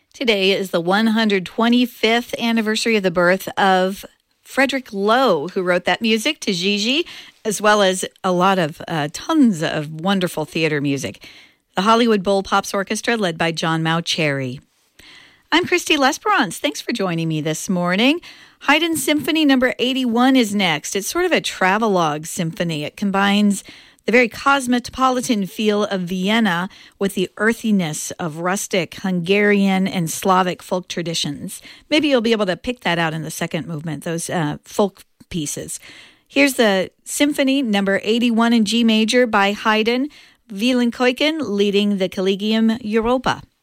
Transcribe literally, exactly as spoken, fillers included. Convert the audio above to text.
Today is the one hundred twenty-fifth anniversary of the birth of Frederick Loewe, who wrote that music to Gigi, as well as a lot of uh, tons of wonderful theater music. The Hollywood Bowl Pops Orchestra, led by John Mauceri. I'm Christy Lesperance. Thanks for joining me this morning. Haydn Symphony number eighty-one is next. It's sort of a travelogue symphony. It combines the very cosmopolitan feel of Vienna with the earthiness of rustic Hungarian and Slavic folk traditions. Maybe you'll be able to pick that out in the second movement, those uh, folk pieces. Here's the Symphony number eighty-one in G major by Haydn, Wieland Keuken leading the Collegium Europa.